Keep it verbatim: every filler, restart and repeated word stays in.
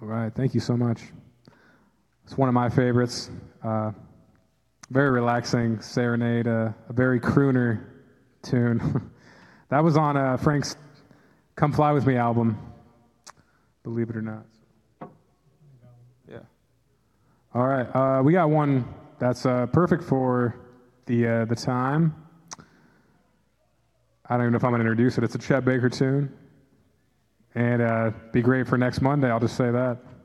All right, thank you so much. It's one of my favorites. Uh, very relaxing serenade, uh, a very crooner tune. That was on uh, Frank's Come Fly With Me album, believe it or not. Yeah. All right, uh, we got one that's uh, perfect for the uh, the time. I don't even know if I'm going to introduce it. It's a Chet Baker tune. And uh, be great for next Monday, I'll just say that.